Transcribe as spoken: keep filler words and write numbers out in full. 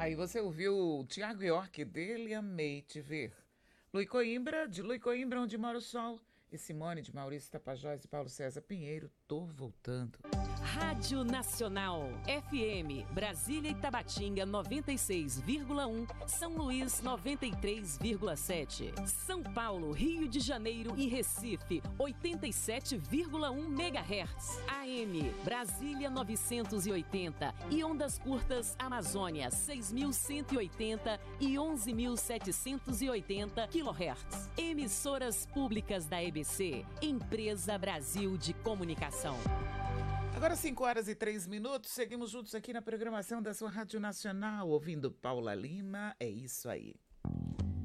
Aí você ouviu o Tiago York dele, Amei Te Ver. Lui Coimbra, de Lui Coimbra, Onde Mora o Sol. E Simone, de Maurício Tapajós e Paulo César Pinheiro, Tô Voltando. Rádio Nacional, F M, Brasília e Tabatinga noventa e seis vírgula um, São Luís noventa e três vírgula sete, São Paulo, Rio de Janeiro e Recife oitenta e sete vírgula um megahertz, A M, Brasília novecentos e oitenta e ondas curtas Amazônia seis mil cento e oitenta e onze mil setecentos e oitenta quilohertz. Emissoras públicas da E B C, Empresa Brasil de Comunicação. Agora cinco horas e três minutos, seguimos juntos aqui na programação da sua Rádio Nacional, ouvindo Paula Lima, é isso aí.